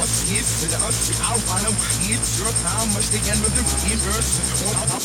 us, yes, to us, I want to, it's your time, must again with the reverse.